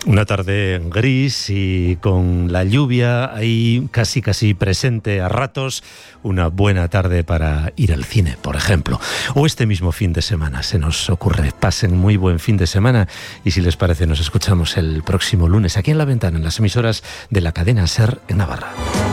Una tarde gris y con la lluvia ahí casi presente a ratos. Una buena tarde para ir al cine, por ejemplo. O este mismo fin de semana, se nos ocurre. Pasen muy buen fin de semana y si les parece nos escuchamos el próximo lunes aquí en La Ventana, en las emisoras de la cadena SER en Navarra.